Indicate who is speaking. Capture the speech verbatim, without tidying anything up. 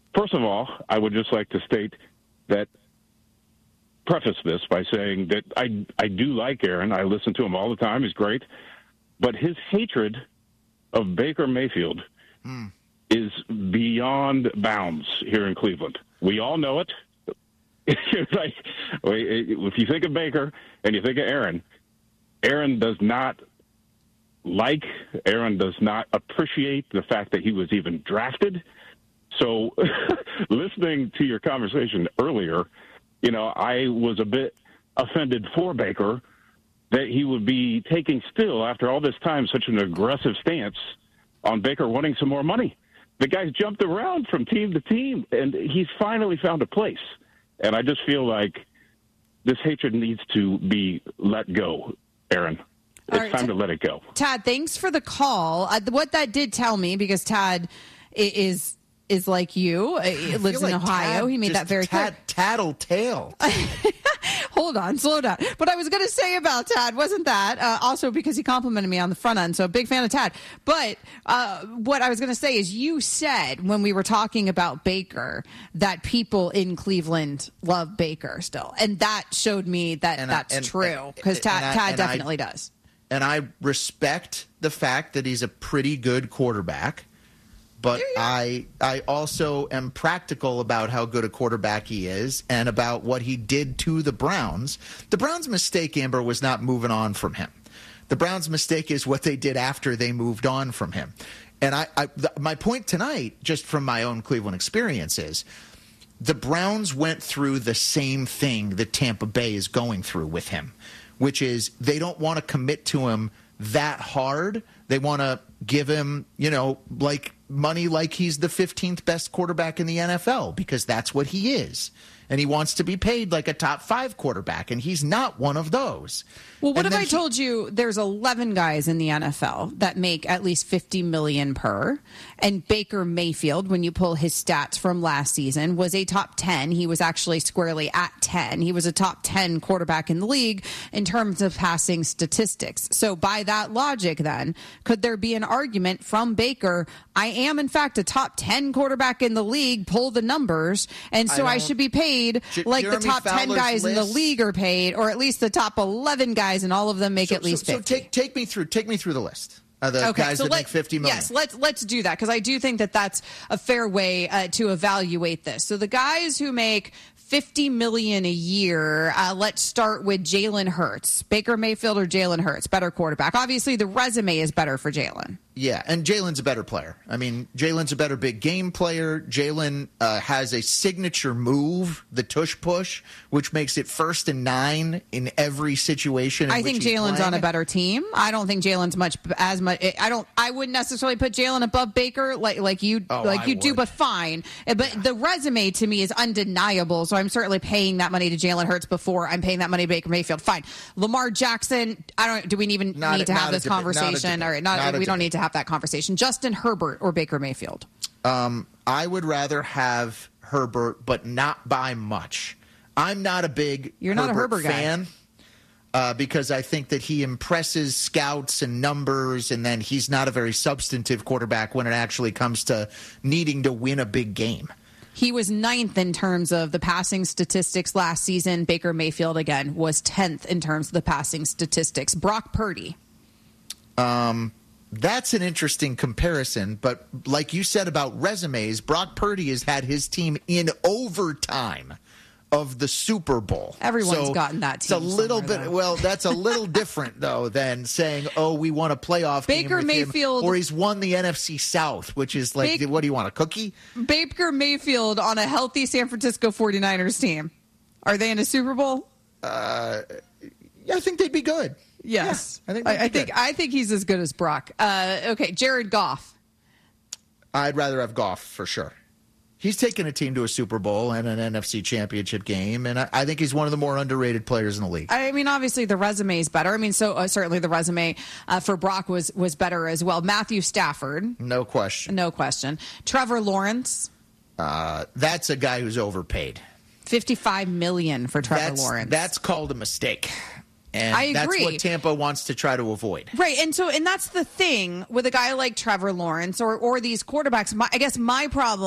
Speaker 1: first of all, I would just like to state that, preface this by saying that I, I do like Aaron. I listen to him all the time. He's great. But his hatred of Baker Mayfield mm. is beyond bounds here in Cleveland. We all know it. It's like, if you think of Baker and you think of Aaron, Aaron does not like, Aaron does not appreciate the fact that he was even drafted. So listening to your conversation earlier, you know, I was a bit offended for Baker that he would be taking still, after all this time, such an aggressive stance on Baker wanting some more money. The guy's jumped around from team to team, and he's finally found a place. And I just feel like this hatred needs to be let go, Aaron. It's right, time to let it go.
Speaker 2: Tad, thanks for the call. Uh, what that did tell me, because Tad is is like you, he lives in like Ohio. Tad, he made that very
Speaker 3: tad,
Speaker 2: clear.
Speaker 3: Tattletale.
Speaker 2: Hold on, slow down. What I was going to say about Tad wasn't that, uh, also because he complimented me on the front end, so big fan of Tad. But uh, what I was going to say is, you said when we were talking about Baker that people in Cleveland love Baker still. And that showed me that and that's I, and, true, because Tad, I, Tad definitely
Speaker 3: I,
Speaker 2: does.
Speaker 3: And I respect the fact that he's a pretty good quarterback. But I I also am practical about how good a quarterback he is and about what he did to the Browns. The Browns' mistake, Amber, was not moving on from him. The Browns' mistake is what they did after they moved on from him. And I, I th- my point tonight, just from my own Cleveland experience, is the Browns went through the same thing that Tampa Bay is going through with him, which is they don't want to commit to him that hard. They want to give him, you know, like money like he's the fifteenth best quarterback in the N F L, because that's what he is. And he wants to be paid like a top five quarterback, and he's not one of those.
Speaker 2: Well, what
Speaker 3: and
Speaker 2: if I
Speaker 3: he,
Speaker 2: told you there's eleven guys in the N F L that make at least fifty million dollars per, and Baker Mayfield, when you pull his stats from last season, was a top ten. He was actually squarely at ten. He was a top ten quarterback in the league in terms of passing statistics. So by that logic, then, could there be an argument from Baker, I am, in fact, a top ten quarterback in the league, pull the numbers, and so I, I should be paid J- like Jeremy the top Fowler's ten guys list. In the league are paid, or at least the top eleven guys, and all of them make
Speaker 3: so,
Speaker 2: at least
Speaker 3: so,
Speaker 2: fifty.
Speaker 3: So take take me through take me through the list of the
Speaker 2: okay,
Speaker 3: guys
Speaker 2: so
Speaker 3: that
Speaker 2: let,
Speaker 3: make fifty million.
Speaker 2: Yes, let's let's do that, because I do think that that's a fair way uh, to evaluate this. So the guys who make fifty million dollars a year, uh, let's start with Jalen Hurts. Baker Mayfield or Jalen Hurts, better quarterback. Obviously, the resume is better for Jalen.
Speaker 3: Yeah, and Jalen's a better player. I mean, Jalen's a better big game player. Jalen uh, has a signature move, the tush push, which makes it first and nine in every situation. In
Speaker 2: I think Jalen's on a better team. I don't think Jalen's much as much. I don't. I wouldn't necessarily put Jalen above Baker like like you
Speaker 3: oh,
Speaker 2: like
Speaker 3: I
Speaker 2: you
Speaker 3: would.
Speaker 2: do, but fine. But the resume to me is undeniable. So I'm certainly paying that money to Jalen Hurts before I'm paying that money to Baker Mayfield. Fine. Lamar Jackson. I don't. Do we even
Speaker 3: not
Speaker 2: need
Speaker 3: a,
Speaker 2: to have this
Speaker 3: deba-
Speaker 2: conversation? All right. Not.
Speaker 3: not
Speaker 2: we don't
Speaker 3: debate.
Speaker 2: need to have that conversation. Justin Herbert or Baker Mayfield?
Speaker 3: Um, I would rather have Herbert, but not by much. I'm not a big
Speaker 2: You're
Speaker 3: Herbert
Speaker 2: not a Herbert
Speaker 3: fan.
Speaker 2: Guy.
Speaker 3: Uh, because I think that he impresses scouts and numbers, and then he's not a very substantive quarterback when it actually comes to needing to win a big game.
Speaker 2: He was ninth in terms of the passing statistics last season. Baker Mayfield, again, was tenth in terms of the passing statistics. Brock Purdy.
Speaker 3: Um, that's an interesting comparison, but like you said about resumes, Brock Purdy has had his team in overtime of the Super Bowl.
Speaker 2: Everyone's
Speaker 3: so
Speaker 2: gotten that team.
Speaker 3: It's a little bit
Speaker 2: though.
Speaker 3: well, that's a little different though than saying, "Oh, we won a playoff
Speaker 2: Baker
Speaker 3: game with
Speaker 2: Mayfield,
Speaker 3: him," or he's won the N F C South, which is like,
Speaker 2: Baker,
Speaker 3: what do you want, a cookie?
Speaker 2: Baker Mayfield on a healthy San Francisco forty-niners team. Are they in a Super Bowl?
Speaker 3: Uh, yeah, I think they'd be good.
Speaker 2: Yes,
Speaker 3: yeah, I think
Speaker 2: I, I think I think he's as good as Brock. Uh, okay, Jared Goff.
Speaker 3: I'd rather have Goff for sure. He's taken a team to a Super Bowl and an N F C championship game, and I, I think he's one of the more underrated players in the league.
Speaker 2: I mean, obviously the resume is better. I mean, so uh, certainly the resume uh, for Brock was was better as well. Matthew Stafford,
Speaker 3: no question,
Speaker 2: no question. Trevor Lawrence,
Speaker 3: uh, that's a guy who's overpaid.
Speaker 2: fifty-five million dollars for Trevor
Speaker 3: that's,
Speaker 2: Lawrence.
Speaker 3: That's called a mistake. And
Speaker 2: I agree.
Speaker 3: That's what Tampa wants to try to avoid.
Speaker 2: Right. And so, and that's the thing with a guy like Trevor Lawrence or, or these quarterbacks. My, I guess my problem